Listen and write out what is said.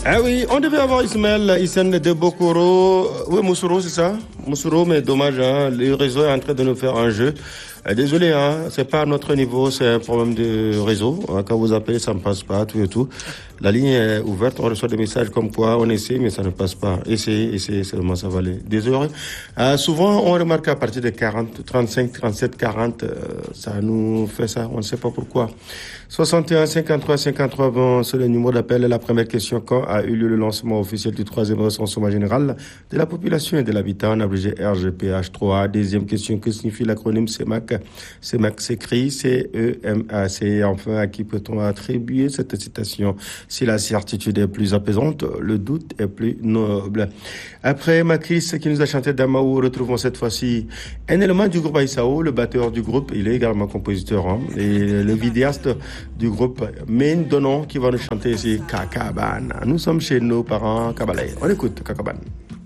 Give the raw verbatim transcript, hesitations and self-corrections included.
Ah oui, on devait avoir Ismaël Hissène de Bokoro. Oui, Moussoro, c'est ça? Moussoro, mais dommage, hein, le réseau est en train de nous faire un jeu. Euh, désolé, hein, c'est pas à notre niveau, c'est un problème de réseau. Quand vous appelez, ça ne passe pas, tout et tout. La ligne est ouverte, on reçoit des messages comme quoi on essaie, mais ça ne passe pas. Essayez, essayez seulement, ça va aller. Désolé. Euh, souvent, on remarque à partir de quarante, trente-cinq, trente-sept, quarante, euh, ça nous fait ça, on ne sait pas pourquoi. soixante et un, cinquante-trois, cinquante-trois, bon, c'est le numéro d'appel. La première question, quand a eu lieu le lancement officiel du troisième recensement général de la population et de l'habitat, en abrégé R G P H trois? Deuxième question, que signifie l'acronyme C E M A C? C E M A C s'écrit C E M A C. Enfin, à qui peut-on attribuer cette citation? Si la certitude est plus apaisante, le doute est plus noble. Après Macris qui nous a chanté Damaou, retrouvons cette fois-ci un élément du groupe Aïssaou, le batteur du groupe. Il est également compositeur, hein, et le vidéaste du groupe Main Donon qui va nous chanter ici Kakabane. Nous sommes chez nos parents Kabalay. On écoute Kakabane.